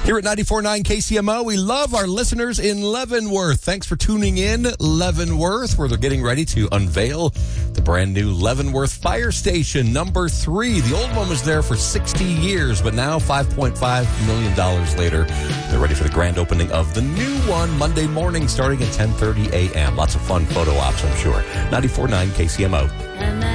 Here at 94.9 KCMO, we love our listeners in Leavenworth. Thanks for tuning in, Leavenworth, where they're getting ready to unveil the brand new Leavenworth Fire Station number 3. The old one was there for 60 years, but now $5.5 million later, they're ready for the grand opening of the new one Monday morning starting at 10:30 a.m. Lots of fun photo ops, I'm sure. 94.9 KCMO.